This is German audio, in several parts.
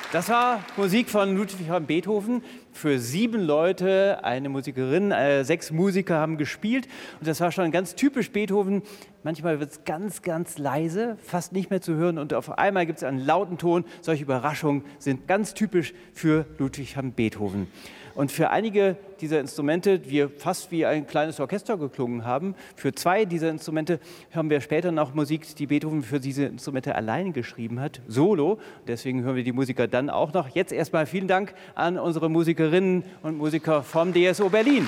Das war Musik von Ludwig van Beethoven für 7 Leute, eine Musikerin, 6 Musiker haben gespielt. Und das war schon ganz typisch Beethoven. Manchmal wird es ganz, ganz leise, fast nicht mehr zu hören. Und auf einmal gibt es einen lauten Ton. Solche Überraschungen sind ganz typisch für Ludwig van Beethoven. Und für einige dieser Instrumente, die fast wie ein kleines Orchester geklungen haben, für 2 dieser Instrumente haben wir später noch Musik, die Beethoven für diese Instrumente alleine geschrieben hat, solo. Deswegen hören wir die Musiker dann auch noch. Jetzt erstmal vielen Dank an unsere Musikerinnen und Musiker vom DSO Berlin.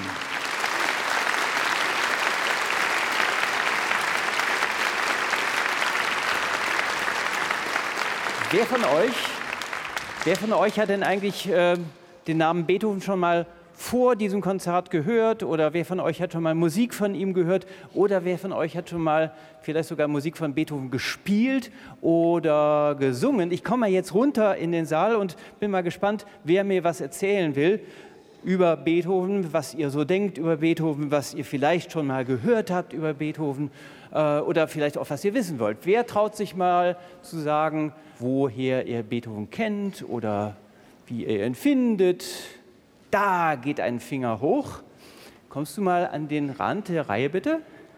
Wer von euch hat denn eigentlich den Namen Beethoven schon mal vor diesem Konzert gehört? Oder wer von euch hat schon mal Musik von ihm gehört? Oder wer von euch hat schon mal vielleicht sogar Musik von Beethoven gespielt oder gesungen? Ich komme mal jetzt runter in den Saal und bin mal gespannt, wer mir was erzählen will über Beethoven, was ihr so denkt über Beethoven, was ihr vielleicht schon mal gehört habt über Beethoven oder vielleicht auch, was ihr wissen wollt. Wer traut sich mal zu sagen, woher ihr Beethoven kennt oder wie ihr ihn findet? Da geht ein Finger hoch. Kommst du mal an den Rand der Reihe, bitte?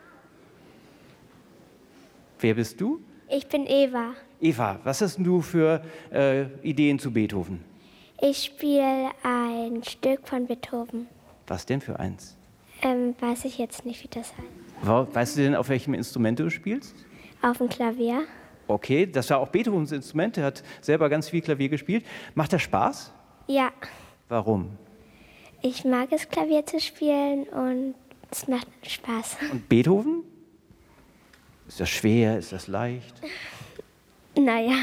Wer bist du? Ich bin Eva. Eva, was hast du für Ideen zu Beethoven? Ich spiele ein Stück von Beethoven. Was denn für eins? Weiß ich jetzt nicht, wie das heißt. Weißt du denn, auf welchem Instrument du spielst? Auf dem Klavier. Okay, das war auch Beethovens Instrument. Er hat selber ganz viel Klavier gespielt. Macht das Spaß? Ja. Warum? Ich mag es, Klavier zu spielen und es macht Spaß. Und Beethoven? Ist das schwer? Ist das leicht? Naja.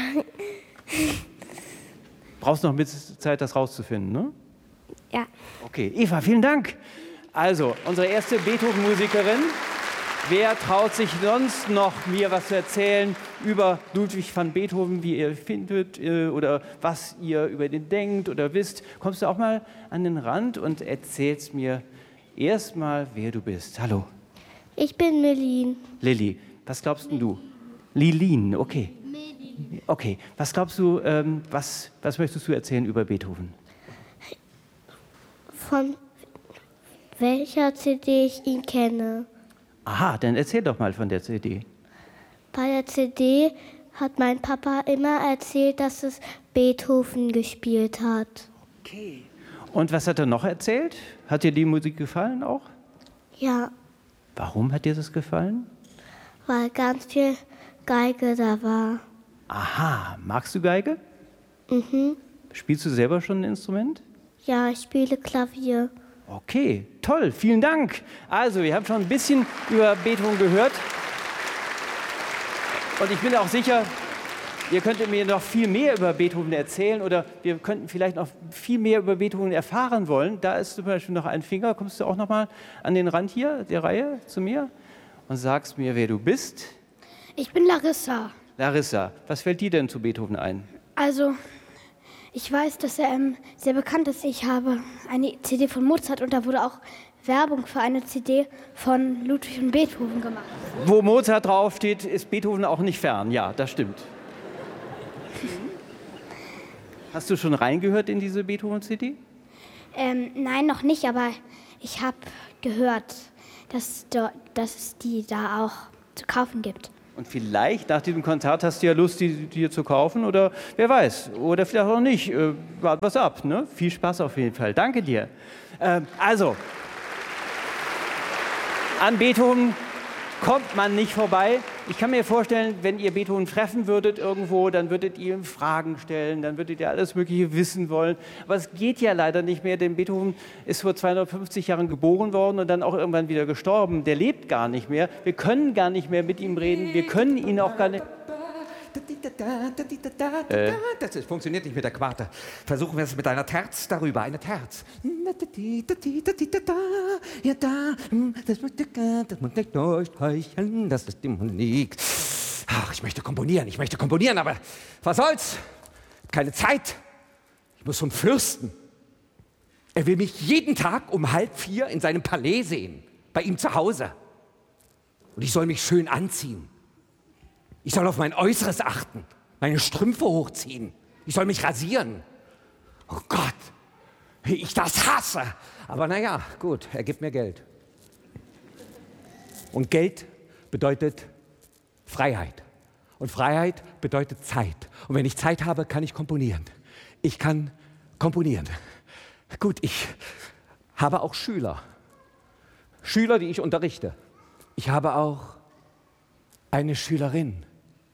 Brauchst noch ein bisschen Zeit, das rauszufinden, ne? Ja. Okay, Eva, vielen Dank. Also, unsere erste Beethoven-Musikerin. Wer traut sich sonst noch, mir was zu erzählen über Ludwig van Beethoven, wie ihr findet oder was ihr über den denkt oder wisst? Kommst du auch mal an den Rand und erzählst mir erstmal, wer du bist. Hallo. Ich bin Melin. Lilly, was glaubst denn du? Lilin, okay. Okay, was glaubst du, was möchtest du erzählen über Beethoven? Von welcher CD ich ihn kenne. Aha, dann erzähl doch mal von der CD. Bei der CD hat mein Papa immer erzählt, dass es Beethoven gespielt hat. Okay. Und was hat er noch erzählt? Hat dir die Musik gefallen auch? Ja. Warum hat dir das gefallen? Weil ganz viel Geige da war. Aha, magst du Geige? Mhm. Spielst du selber schon ein Instrument? Ja, ich spiele Klavier. Okay, toll, vielen Dank. Also, wir haben schon ein bisschen über Beethoven gehört. Und ich bin auch sicher, ihr könntet mir noch viel mehr über Beethoven erzählen oder wir könnten vielleicht noch viel mehr über Beethoven erfahren wollen. Da ist zum Beispiel noch ein Finger. Kommst du auch noch mal an den Rand hier der Reihe zu mir und sagst mir, wer du bist? Ich bin Larissa. Larissa, was fällt dir denn zu Beethoven ein? Also, ich weiß, dass er sehr bekannt ist. Ich habe eine CD von Mozart und da wurde auch Werbung für eine CD von Ludwig van Beethoven gemacht. Wo Mozart draufsteht, ist Beethoven auch nicht fern. Ja, das stimmt. Hast du schon reingehört in diese Beethoven-CD? Nein, noch nicht, aber ich habe gehört, dass es die da auch zu kaufen gibt. Und vielleicht nach diesem Konzert hast du ja Lust, die dir zu kaufen oder wer weiß, oder vielleicht auch nicht. Wart was ab, ne? Viel Spaß auf jeden Fall. Danke dir. Also, an Beethoven kommt man nicht vorbei. Ich kann mir vorstellen, wenn ihr Beethoven treffen würdet irgendwo, dann würdet ihr ihm Fragen stellen, dann würdet ihr alles Mögliche wissen wollen. Aber es geht ja leider nicht mehr, denn Beethoven ist vor 250 Jahren geboren worden und dann auch irgendwann wieder gestorben. Der lebt gar nicht mehr. Wir können gar nicht mehr mit ihm reden. Wir können ihn auch gar nicht... Das funktioniert nicht mit der Quarte. Versuchen wir es mit einer Terz darüber, eine Terz. Ja, das muss nicht durchstreichen, das ist die Musik. Ach, ich möchte komponieren, aber was soll's? Keine Zeit. Ich muss zum Fürsten. Er will mich jeden Tag um 3:30 in seinem Palais sehen, bei ihm zu Hause. Und ich soll mich schön anziehen. Ich soll auf mein Äußeres achten, meine Strümpfe hochziehen. Ich soll mich rasieren. Oh Gott, wie ich das hasse. Aber naja, gut, er gibt mir Geld. Und Geld bedeutet Freiheit. Und Freiheit bedeutet Zeit. Und wenn ich Zeit habe, kann ich komponieren. Ich kann komponieren. Gut, ich habe auch Schüler, die ich unterrichte. Ich habe auch eine Schülerin,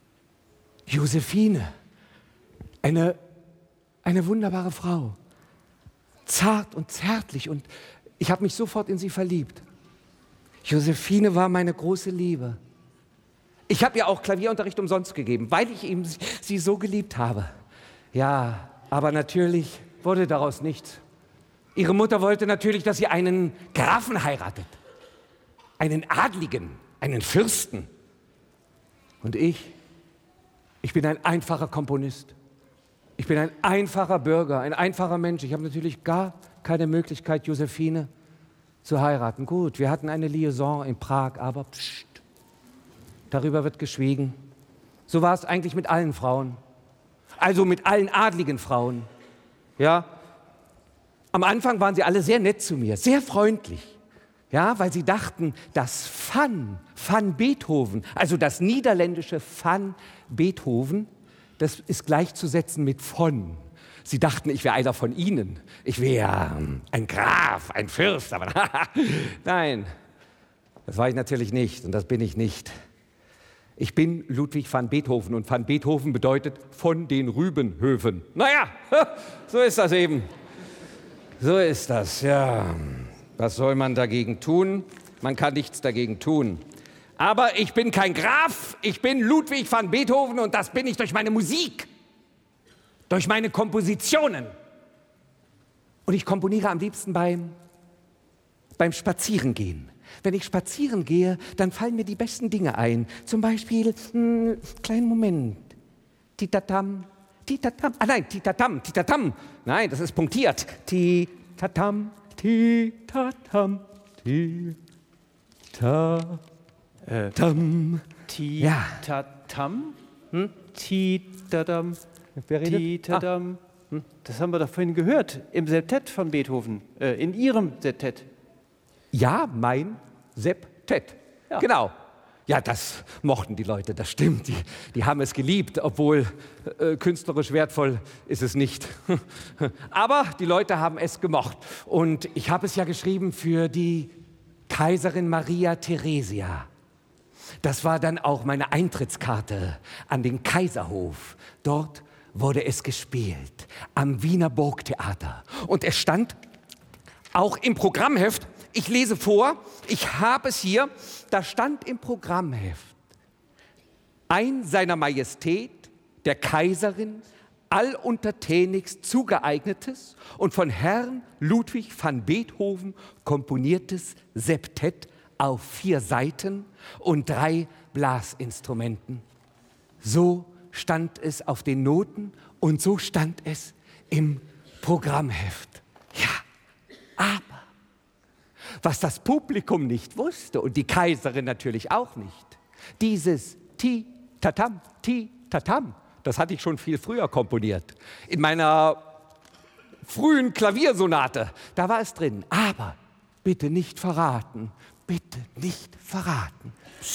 Josephine, eine wunderbare Frau, zart und zärtlich, und ich habe mich sofort in sie verliebt. Josephine war meine große Liebe. Ich habe ihr auch Klavierunterricht umsonst gegeben, weil ich sie so geliebt habe. Ja, aber natürlich wurde daraus nichts. Ihre Mutter wollte natürlich, dass sie einen Grafen heiratet, einen Adligen, einen Fürsten. Und ich bin ein einfacher Komponist. Ich bin ein einfacher Bürger, ein einfacher Mensch. Ich habe natürlich gar keine Möglichkeit, Josephine zu heiraten. Gut, wir hatten eine Liaison in Prag, aber pst, darüber wird geschwiegen. So war es eigentlich mit allen Frauen. Also mit allen adligen Frauen. Ja, am Anfang waren sie alle sehr nett zu mir, sehr freundlich. Ja, weil sie dachten, das Van Beethoven, also das niederländische Van Beethoven, das ist gleichzusetzen mit von. Sie dachten, ich wäre einer von ihnen. Ich wäre ein Graf, ein Fürst, aber nein, das war ich natürlich nicht und das bin ich nicht. Ich bin Ludwig van Beethoven und van Beethoven bedeutet von den Rübenhöfen. Naja, so ist das eben. So ist das, ja. Was soll man dagegen tun? Man kann nichts dagegen tun. Aber ich bin kein Graf, ich bin Ludwig van Beethoven und das bin ich durch meine Musik, durch meine Kompositionen. Und ich komponiere am liebsten beim Spazierengehen. Wenn ich spazieren gehe, dann fallen mir die besten Dinge ein. Zum Beispiel, kleinen Moment, Titatam, Titatam, nein, Titatam, Titatam. Nein, das ist punktiert. Titatam, Titatam, Titatam. Titatam? Titatam? Titatam? Das haben wir doch vorhin gehört, im Septett von Beethoven, in Ihrem Septett. Ja, mein Septett, ja. Genau. Ja, das mochten die Leute, das stimmt. Die haben es geliebt, obwohl künstlerisch wertvoll ist es nicht. Aber die Leute haben es gemocht. Und ich habe es ja geschrieben für die Kaiserin Maria Theresia. Das war dann auch meine Eintrittskarte an den Kaiserhof. Dort wurde es gespielt, am Wiener Burgtheater. Und es stand auch im Programmheft, ich lese vor, ich habe es hier, da stand im Programmheft: ein seiner Majestät, der Kaiserin, alluntertänigst zugeeignetes und von Herrn Ludwig van Beethoven komponiertes Septett auf 4 Saiten und 3 Blasinstrumenten. So stand es auf den Noten und so stand es im Programmheft. Ja, aber was das Publikum nicht wusste und die Kaiserin natürlich auch nicht, dieses Ti-Tatam, Ti-Tatam, das hatte ich schon viel früher komponiert. In meiner frühen Klaviersonate, da war es drin. Aber bitte nicht verraten, bitte nicht verraten. Psst.